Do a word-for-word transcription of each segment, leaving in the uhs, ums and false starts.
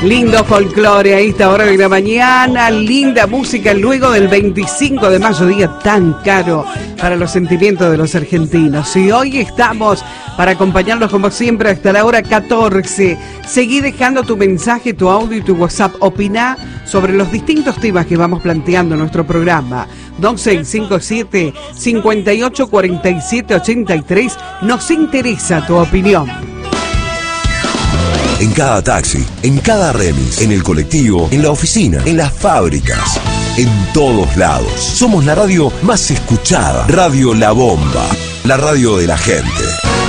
Lindo folclore a esta hora de la mañana, linda música luego del veinticinco de mayo, día tan caro para los sentimientos de los argentinos. Y hoy estamos para acompañarlos como siempre hasta la hora catorce. Seguí dejando tu mensaje, tu audio y tu WhatsApp. Opina sobre los distintos temas que vamos planteando en nuestro programa. dos seis cinco siete, cinco ocho cuatro siete ocho tres. Nos interesa tu opinión. En cada taxi, en cada remis, en el colectivo, en la oficina, en las fábricas, en todos lados. Somos la radio más escuchada. Radio La Bomba, la radio de la gente.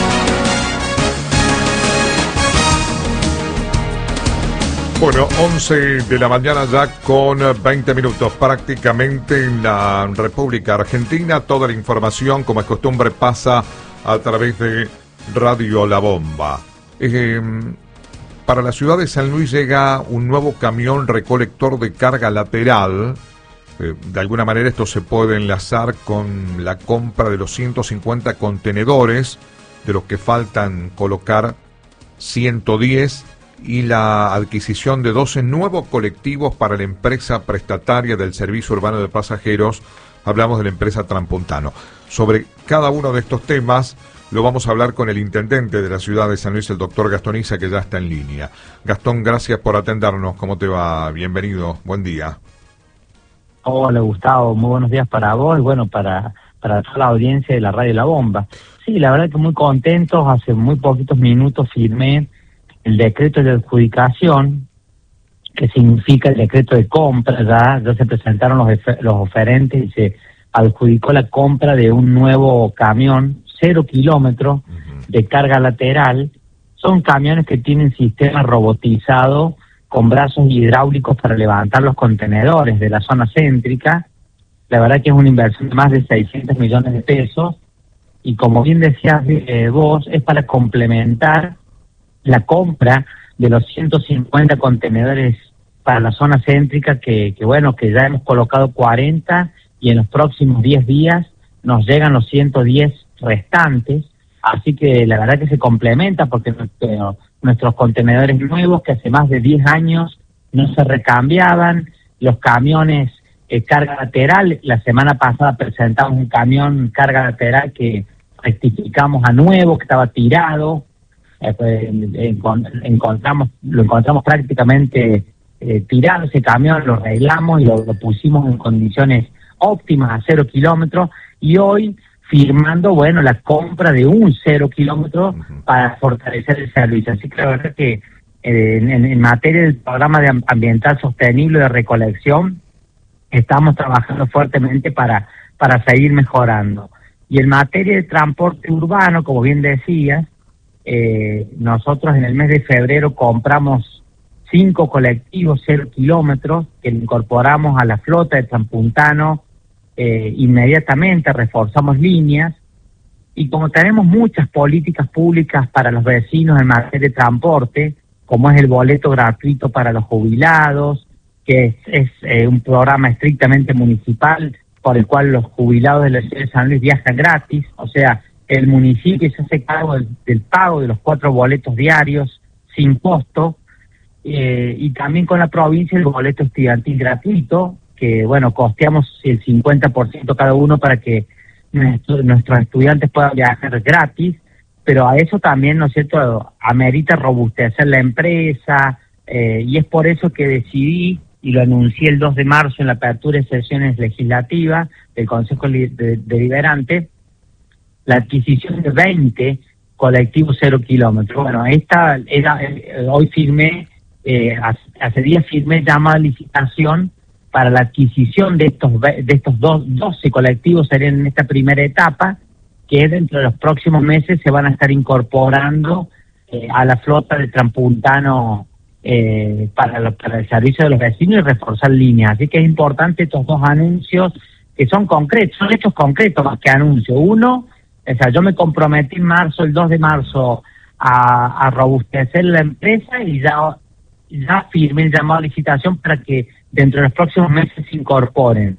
Bueno, once de la mañana ya con veinte minutos prácticamente en la República Argentina. Toda la información, como es costumbre, pasa a través de Radio La Bomba. Eh, Para la ciudad de San Luis llega un nuevo camión recolector de carga lateral. Eh, de alguna manera esto se puede enlazar con la compra de los ciento cincuenta contenedores, de los que faltan colocar ciento diez, y la adquisición de doce nuevos colectivos para la empresa prestataria del servicio urbano de pasajeros. Hablamos de la empresa Transpuntano. Sobre cada uno de estos temas lo vamos a hablar con el intendente de la ciudad de San Luis, el doctor Gastón Isa, que ya está en línea. Gastón, gracias por atendernos. ¿Cómo te va? Bienvenido. Buen día. Hola, Gustavo. Muy buenos días para vos y bueno, para, para toda la audiencia de la Radio La Bomba. Sí, la verdad que muy contentos. Hace muy poquitos minutos firmé el decreto de adjudicación, que significa el decreto de compra. Ya, ya se presentaron los, los oferentes y se adjudicó la compra de un nuevo camión cero kilómetros de carga lateral. Son camiones que tienen sistema robotizado con brazos hidráulicos para levantar los contenedores de la zona céntrica. La verdad que es una inversión de más de seiscientos millones de pesos y, como bien decías eh, vos, es para complementar la compra de los ciento cincuenta contenedores para la zona céntrica que, que bueno, que ya hemos colocado cuarenta y en los próximos diez días nos llegan los ciento diez restantes, así que la verdad que se complementa porque nuestro, nuestros contenedores nuevos que hace más de diez años no se recambiaban, los camiones eh, carga lateral, la semana pasada presentamos un camión carga lateral que rectificamos a nuevo, que estaba tirado, eh, pues, encont encontramos lo encontramos prácticamente eh, tirado ese camión, lo arreglamos y lo, lo pusimos en condiciones óptimas a cero kilómetros, y hoy firmando, bueno, la compra de un cero kilómetro uh-huh. para fortalecer el servicio. Así que la verdad que eh, en, en materia del programa de ambiental sostenible de recolección, estamos trabajando fuertemente para, para seguir mejorando. Y en materia de transporte urbano, como bien decías, eh, nosotros en el mes de febrero compramos cinco colectivos cero kilómetros que incorporamos a la flota de Transpuntano. Eh, inmediatamente reforzamos líneas, y como tenemos muchas políticas públicas para los vecinos en materia de transporte, como es el boleto gratuito para los jubilados, que es, es eh, un programa estrictamente municipal por el cual los jubilados de la ciudad de San Luis viajan gratis, o sea, el municipio se hace cargo del, del pago de los cuatro boletos diarios sin costo, eh, y también con la provincia el boleto estudiantil gratuito, que bueno, costeamos el cincuenta por ciento cada uno para que nuestro, nuestros estudiantes puedan viajar gratis, pero a eso también, ¿no es cierto?, amerita robustecer la empresa, eh, y es por eso que decidí, y lo anuncié el dos de marzo en la apertura de sesiones legislativas del Consejo Deliberante, la adquisición de veinte colectivos cero kilómetros. Bueno, esta era, eh, hoy firmé, eh, hace, hace días firmé llamada a licitación para la adquisición de estos de estos dos, doce colectivos. Serían en esta primera etapa, que dentro de los próximos meses se van a estar incorporando eh, a la flota de Transpuntano eh, para, lo, para el servicio de los vecinos y reforzar líneas. Así que es importante estos dos anuncios que son concretos, son hechos concretos más que anuncios. Uno, o sea, yo me comprometí en marzo, el dos de marzo, a, a robustecer la empresa, y ya, ya firmé el llamado a licitación para que dentro de los próximos meses se incorporen.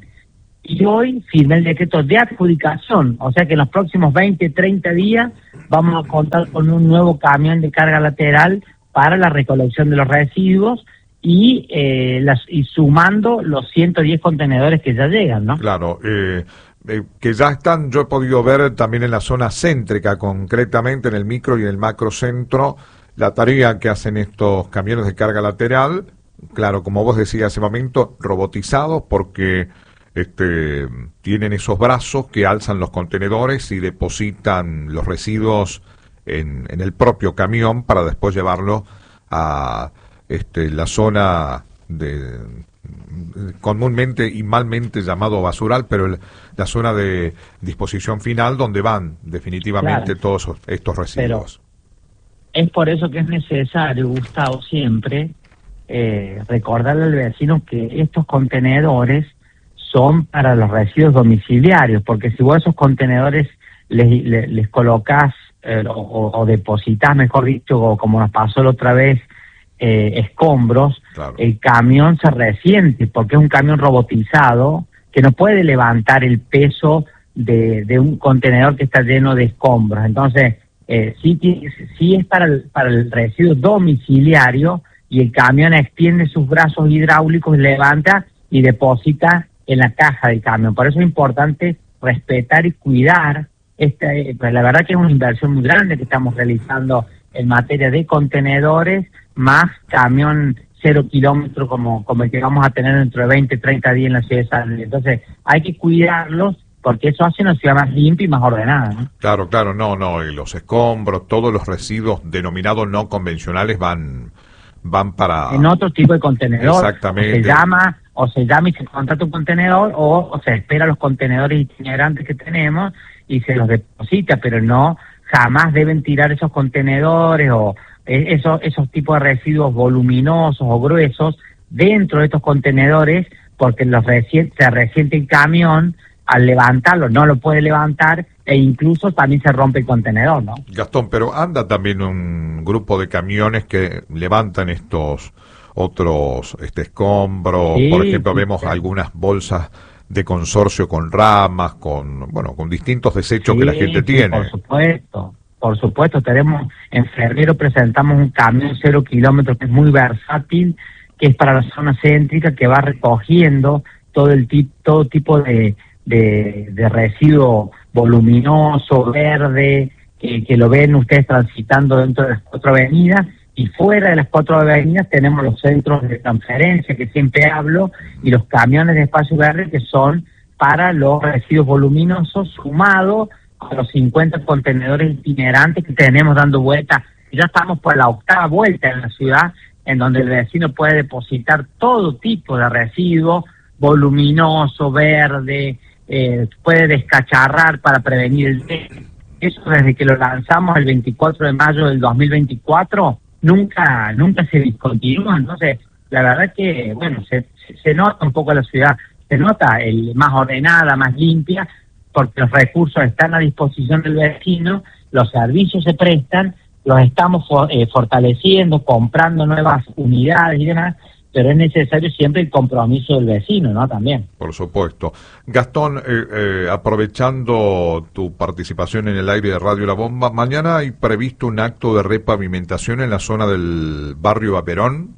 Y hoy firmé el decreto de adjudicación, o sea que en los próximos veinte, treinta días vamos a contar con un nuevo camión de carga lateral para la recolección de los residuos, y eh, las y sumando los ciento diez contenedores que ya llegan, ¿no? Claro, eh, eh, que ya están, yo he podido ver también en la zona céntrica, concretamente en el micro y en el macro centro, la tarea que hacen estos camiones de carga lateral, claro, como vos decías hace un momento, robotizados porque este, tienen esos brazos que alzan los contenedores y depositan los residuos en, en el propio camión para después llevarlo a este, la zona de comúnmente y malmente llamado basural, pero el, la zona de disposición final donde van definitivamente claro. todos estos residuos. Pero es por eso que es necesario, Gustavo, siempre eh, recordarle al vecino que estos contenedores son para los residuos domiciliarios, porque si vos esos contenedores les, les, les colocás eh, o, o depositas, mejor dicho, o como nos pasó la otra vez, eh, escombros, claro. El camión se resiente porque es un camión robotizado que no puede levantar el peso de, de un contenedor que está lleno de escombros. Entonces, eh, sí, sí es para el, para el residuo domiciliario y el camión extiende sus brazos hidráulicos, levanta y deposita en la caja del camión. Por eso es importante respetar y cuidar. Esta, pues la verdad que es una inversión muy grande que estamos realizando en materia de contenedores, más camión cero kilómetros como, como el que vamos a tener dentro de veinte, treinta días en la ciudad de San Luis. Entonces hay que cuidarlos porque eso hace una ciudad más limpia y más ordenada, ¿no? Claro, claro, no, no, y los escombros, todos los residuos denominados no convencionales van, van para... En otro tipo de contenedor. Exactamente. O se llama, o se llama y se contrata un contenedor, o, o se espera los contenedores itinerantes que tenemos y se los deposita, pero no, jamás deben tirar esos contenedores o esos, esos tipos de residuos voluminosos o gruesos dentro de estos contenedores, porque los resi- se resiente el camión, al levantarlo no lo puede levantar e incluso también se rompe el contenedor, ¿no? Gastón, pero anda también un grupo de camiones que levantan estos otros este escombros, sí, por ejemplo, sí, vemos sí. algunas bolsas de consorcio con ramas, con bueno, con distintos desechos sí, que la gente sí, tiene. Por supuesto, por supuesto, tenemos en febrero presentamos un camión cero kilómetros que es muy versátil, que es para la zona céntrica, que va recogiendo todo el tip, todo tipo de de, de residuo voluminoso, verde, que, que lo ven ustedes transitando dentro de las cuatro avenidas, y fuera de las cuatro avenidas tenemos los centros de transferencia que siempre hablo, y los camiones de espacio verde que son para los residuos voluminosos, sumado a los cincuenta contenedores itinerantes que tenemos dando vueltas. Ya estamos por la octava vuelta en la ciudad, en donde el vecino puede depositar todo tipo de residuos, voluminoso, verde, eh, puede descacharrar para prevenir el dengue. Eso desde que lo lanzamos el veinticuatro de mayo del dos mil veinticuatro, nunca nunca se discontinúa. Entonces, la verdad que, bueno, se, se nota un poco la ciudad, se nota el más ordenada, más limpia, porque los recursos están a disposición del vecino, los servicios se prestan, los estamos for, eh, fortaleciendo, comprando nuevas unidades y demás, pero es necesario siempre el compromiso del vecino, ¿no? También. Por supuesto. Gastón, eh, eh, aprovechando tu participación en el aire de Radio La Bomba, mañana hay previsto un acto de repavimentación en la zona del barrio Aperón.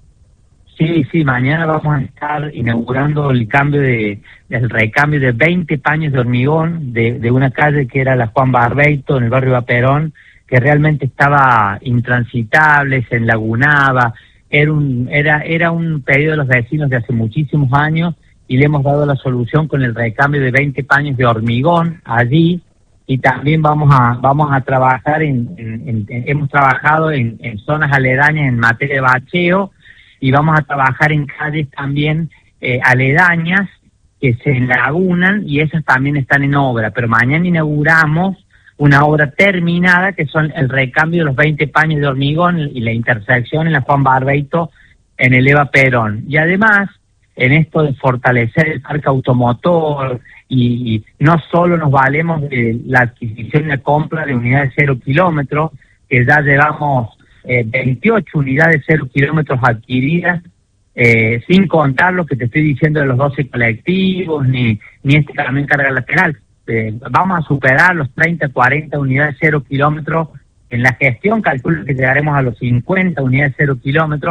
Sí, sí, mañana vamos a estar inaugurando el cambio de, el recambio de veinte paños de hormigón de, de una calle que era la Juan Barbeito en el barrio Aperón, que realmente estaba intransitable, se enlagunaba. Era un, era, era un pedido de los vecinos de hace muchísimos años y le hemos dado la solución con el recambio de veinte paños de hormigón allí, y también vamos a vamos a trabajar en, en, en, en hemos trabajado en, en zonas aledañas en materia de bacheo, y vamos a trabajar en calles también eh, aledañas que se enlagunan, y esas también están en obra, pero mañana inauguramos una obra terminada, que son el recambio de los veinte paños de hormigón y la intersección en la Juan Barbeito en el Eva Perón. Y además, en esto de fortalecer el parque automotor, y, y no solo nos valemos de la adquisición y la compra de unidades cero kilómetros, que ya llevamos eh, veintiocho unidades cero kilómetros adquiridas, eh, sin contar lo que te estoy diciendo de los doce colectivos, ni, ni este camión carga lateral. Eh, vamos a superar los treinta, cuarenta unidades cero kilómetros. En la gestión calculo que llegaremos a los cincuenta unidades cero kilómetros,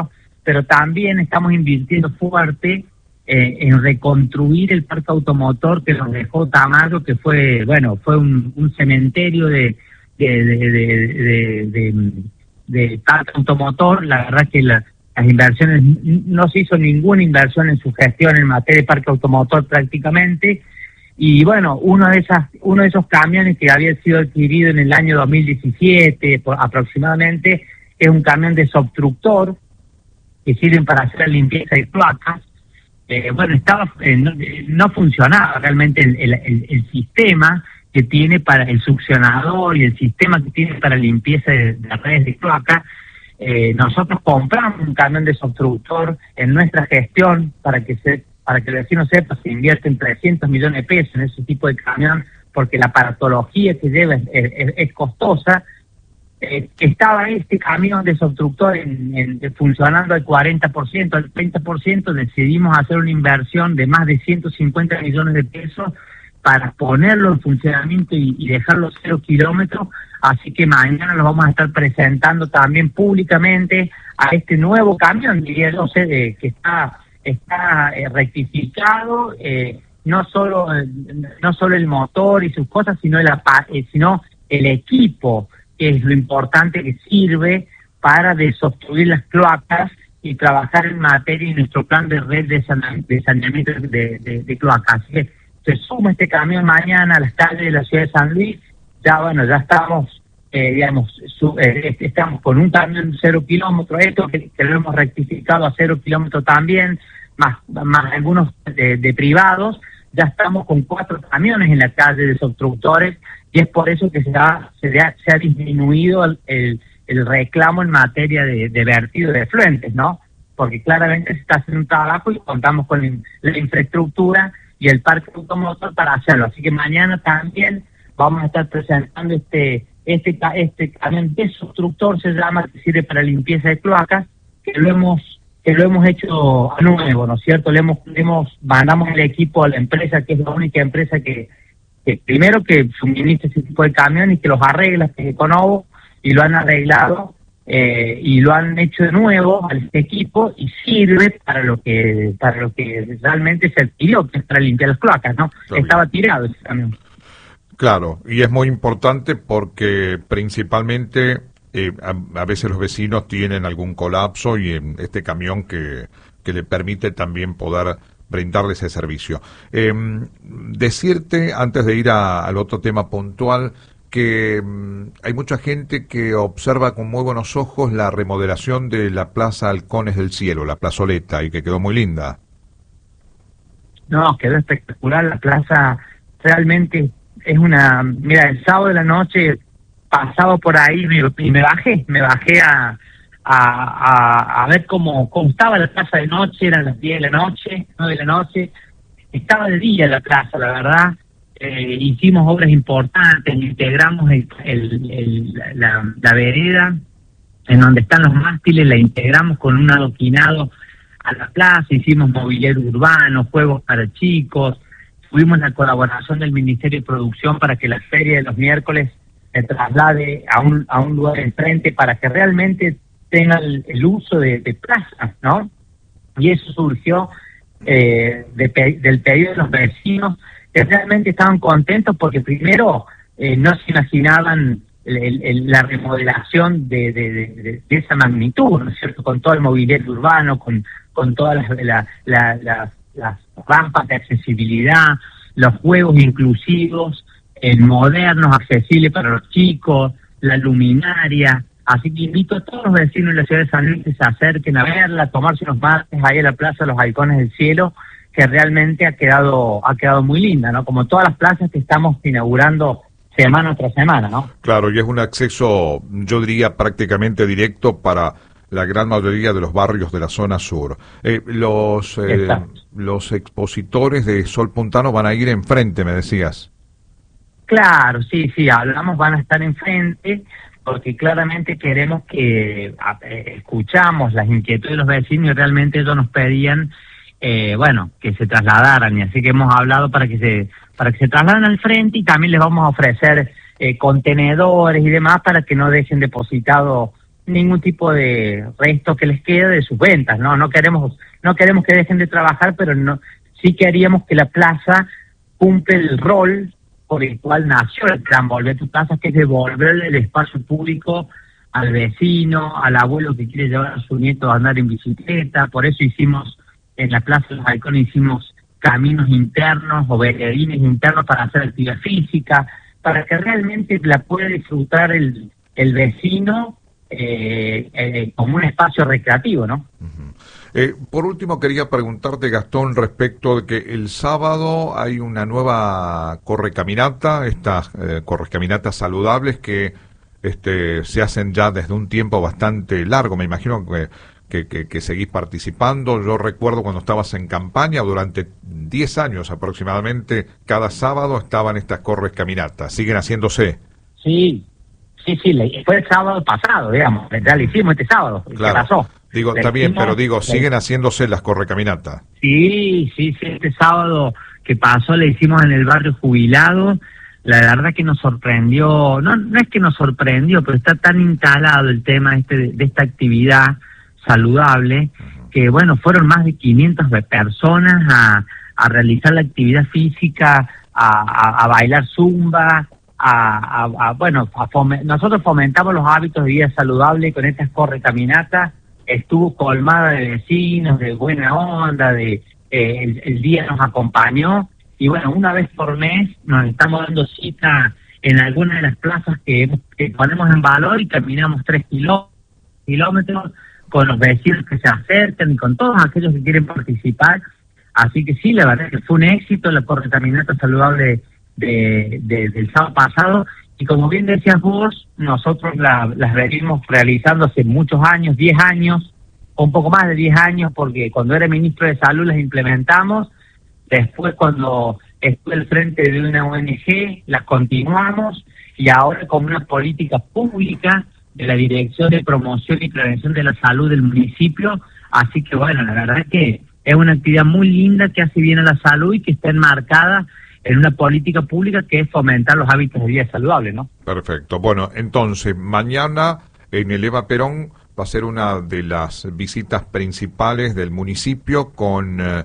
pero también estamos invirtiendo fuerte eh, en reconstruir el parque automotor que nos dejó Tamayo, que fue, bueno, fue un, un cementerio de de de, de, de, de, de parque automotor. La verdad que la, las inversiones, no se hizo ninguna inversión en su gestión en materia de parque automotor prácticamente. Y bueno, uno de esas, uno de esos camiones que había sido adquirido en el año dos mil diecisiete por, aproximadamente, es un camión desobstructor que sirven para hacer la limpieza de cloacas. Eh, bueno, estaba eh, no, no funcionaba realmente el, el, el, el sistema que tiene para el succionador y el sistema que tiene para limpieza de, de las redes de cloacas. Eh, nosotros compramos un camión desobstructor en nuestra gestión para que se para que el vecino sepa, se invierten trescientos millones de pesos en ese tipo de camión, porque la aparatología que lleva es, es, es costosa. Eh, estaba este camión desobstructor en, en, funcionando al cuarenta por ciento, al treinta por ciento, decidimos hacer una inversión de más de ciento cincuenta millones de pesos para ponerlo en funcionamiento y, y dejarlo cero kilómetros. Así que mañana lo vamos a estar presentando también públicamente a este nuevo camión, diría yo, sé, de, que está está eh, rectificado, eh, no solo eh, no solo el motor y sus cosas, sino el eh, sino el equipo, que es lo importante, que sirve para desobstruir las cloacas y trabajar en materia y nuestro plan de red de, sana, de saneamiento de, de, de cloacas. Así que se suma este camión mañana a las calles de la ciudad de San Luis. Ya bueno, ya estamos eh, digamos su, eh, estamos con un camión de cero kilómetros, esto que, que lo hemos rectificado a cero kilómetros también, más más algunos de, de privados. Ya estamos con cuatro camiones en la calle de desobstructores, y es por eso que se ha se ha, se ha disminuido el, el, el reclamo en materia de, de vertido de efluentes, ¿no? Porque claramente se está haciendo un trabajo y contamos con la infraestructura y el parque automotor para hacerlo. Así que mañana también vamos a estar presentando este este este camión desobstructor, se llama, que sirve para limpieza de cloacas, que lo hemos que lo hemos hecho a nuevo, ¿no es cierto? Le hemos, le hemos mandamos el equipo a la empresa, que es la única empresa que, que primero que suministra ese tipo de camión y que los arregla, que es Econovo, y lo han arreglado eh, y lo han hecho de nuevo a este equipo, y sirve para lo que para lo que realmente se adquirió, que es para limpiar las cloacas, ¿no? Estaba tirado ese camión. Claro, y es muy importante porque principalmente eh, a, a veces los vecinos tienen algún colapso y eh, este camión que, que le permite también poder brindarles ese servicio. Eh, decirte, antes de ir a, al otro tema puntual, que mm, hay mucha gente que observa con muy buenos ojos la remodelación de la Plaza Halcones del Cielo, la plazoleta, y que quedó muy linda. No, quedó espectacular la plaza, realmente es una... Mira, el sábado de la noche pasaba por ahí y me bajé, me bajé a, a, a, a ver cómo, cómo estaba la plaza de noche. Eran las diez de la noche, nueve de la noche, estaba de día la plaza, la verdad. Eh, hicimos obras importantes, integramos el, el, el, la, la vereda en donde están los mástiles, la integramos con un adoquinado a la plaza, hicimos mobiliario urbano, juegos para chicos. Tuvimos la colaboración del Ministerio de Producción para que la feria de los miércoles se traslade a un a un lugar enfrente para que realmente tenga el, el uso de, de plazas, ¿no? Y eso surgió eh, de, del pedido de los vecinos, que realmente estaban contentos porque primero eh, no se imaginaban el, el, el, la remodelación de, de, de, de esa magnitud, ¿no es cierto? Con todo el mobiliario urbano, con, con todas las... La, la, la, las rampas de accesibilidad, los juegos inclusivos, eh, modernos, accesibles para los chicos, la luminaria. Así que invito a todos los vecinos de la ciudad de San Luis que se acerquen a verla, a tomarse unos mates ahí en la Plaza de los Halcones del Cielo, que realmente ha quedado ha quedado muy linda, ¿no? Como todas las plazas que estamos inaugurando semana tras semana, ¿no? Claro, y es un acceso, yo diría, prácticamente directo para la gran mayoría de los barrios de la zona sur. Eh, los eh, los expositores de Sol Puntano van a ir enfrente, me decías. Claro, sí, sí, hablamos, van a estar enfrente, porque claramente queremos que eh, escuchamos las inquietudes de los vecinos y realmente ellos nos pedían, eh, bueno, que se trasladaran, y así que hemos hablado para que se para que se trasladen al frente, y también les vamos a ofrecer eh, contenedores y demás para que no dejen depositado ningún tipo de resto que les quede de sus ventas, ¿no? No queremos, no queremos que dejen de trabajar, pero no, sí queríamos que la plaza cumple el rol por el cual nació el plan Volver a tu Casa, que es devolverle el espacio público al vecino, al abuelo que quiere llevar a su nieto a andar en bicicleta. Por eso hicimos, en la Plaza de los Halcones hicimos caminos internos o veredines internos para hacer actividad física, para que realmente la pueda disfrutar el, el vecino eh, eh, como un espacio recreativo, ¿no? Uh-huh. Eh, por último, quería preguntarte, Gastón, respecto de que el sábado hay una nueva correcaminata, estas eh, correcaminatas saludables que este, se hacen ya desde un tiempo bastante largo. Me imagino que, que, que, que seguís participando. Yo recuerdo cuando estabas en campaña, durante diez años aproximadamente, cada sábado estaban estas correcaminatas. ¿Siguen haciéndose? Sí, sí, sí, fue el sábado pasado, digamos, ya lo hicimos este sábado. Claro. ¿Qué pasó? Digo, está bien, pero digo, ¿siguen haciéndose las correcaminatas? Sí, sí, sí, este sábado que pasó le hicimos en el barrio Jubilado. La verdad que nos sorprendió, no no es que nos sorprendió, pero está tan instalado el tema este de, de esta actividad saludable, uh-huh, que bueno, fueron más de quinientas personas a, a realizar la actividad física, a, a, a bailar zumba, a, a, a bueno, a foment- nosotros fomentamos los hábitos de vida saludable con estas correcaminatas. Estuvo colmada de vecinos, de buena onda, de eh, el, el día nos acompañó, y bueno, una vez por mes nos estamos dando cita en alguna de las plazas que, que ponemos en valor y caminamos tres kilómetros con los vecinos que se acercan y con todos aquellos que quieren participar. Así que sí, la verdad es que fue un éxito la correcaminata saludable de, de, del sábado pasado. Y como bien decías vos, nosotros la, las venimos realizando hace muchos años, diez años, o un poco más de diez años, porque cuando era ministro de Salud las implementamos. Después, cuando estuve al frente de una O N G, las continuamos, y ahora como una política pública de la Dirección de Promoción y Prevención de la Salud del municipio. Así que bueno, la verdad es que es una actividad muy linda que hace bien a la salud y que está enmarcada en una política pública que es fomentar los hábitos de vida saludable, ¿no? Perfecto. Bueno, entonces, mañana en el Eva Perón va a ser una de las visitas principales del municipio con eh,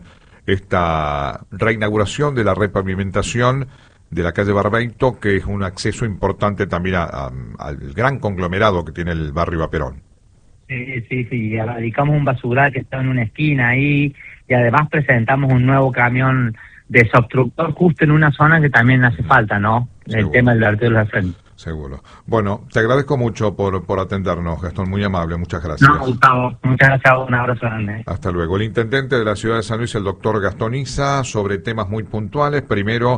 esta reinauguración de la repavimentación de la calle Barbeito, que es un acceso importante también a, a, al gran conglomerado que tiene el barrio Eva Perón. Sí, sí, sí. Radicamos un basural que está en una esquina ahí, y además presentamos un nuevo camión desobstructor justo en una zona que también hace falta, ¿no? Seguro. El tema del vertedero de la frente. Seguro. Bueno, te agradezco mucho por, por atendernos, Gastón, muy amable, muchas gracias. No, Gustavo, muchas gracias, un abrazo grande. Hasta luego. El intendente de la ciudad de San Luis, el doctor Gastón Isa, sobre temas muy puntuales. Primero,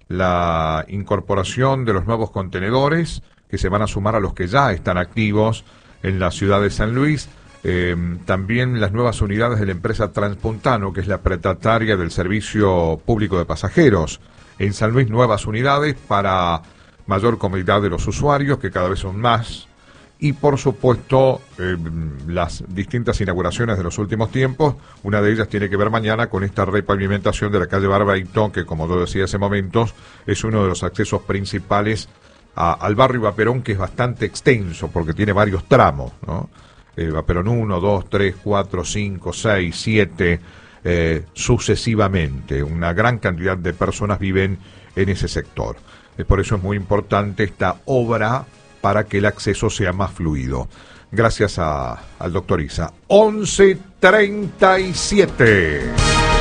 la incorporación de los nuevos contenedores que se van a sumar a los que ya están activos en la ciudad de San Luis. Eh, también las nuevas unidades de la empresa Transpuntano, que es la prestataria del servicio público de pasajeros. En San Luis, nuevas unidades para mayor comodidad de los usuarios, que cada vez son más. Y, por supuesto, eh, las distintas inauguraciones de los últimos tiempos. Una de ellas tiene que ver mañana con esta repavimentación de la calle Barbeito, que, como yo decía hace momentos, es uno de los accesos principales a, al barrio Eva Perón, que es bastante extenso, porque tiene varios tramos, ¿no? Eh, Eva Perón uno, dos, tres, cuatro, cinco, seis, siete, eh, sucesivamente. Una gran cantidad de personas viven en ese sector. Eh, por eso es muy importante esta obra para que el acceso sea más fluido. Gracias a, al doctor Isa. once treinta y siete.